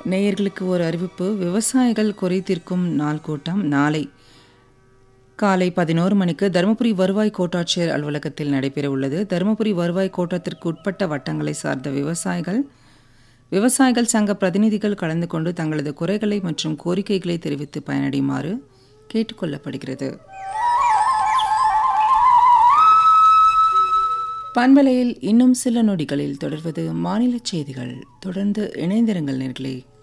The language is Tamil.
நேயர்களுக்கு ஒரு அறிவிப்பு. விவசாயிகள் குறை தீர்க்கும் நாள் கூட்டம் நாளை காலை 11 மணிக்கு தருமபுரி வருவாய் கோட்டாட்சியர் அலுவலகத்தில் நடைபெற உள்ளது. தருமபுரி வருவாய் கோட்டத்திற்கு உட்பட்ட வட்டங்களை சார்ந்த விவசாயிகள் சங்க பிரதிநிதிகள் கலந்து கொண்டு தங்களது குறைகளை மற்றும் கோரிக்கைகளை தெரிவித்து பயனடையுமாறு கேட்டுக்கொள்ளப்படுகிறது. பண்பலையில் இன்னும் சில நொடிகளில் தொடர்வது மாநில செய்திகள். தொடர்ந்து இணைந்திருங்கள் நேயர்களே.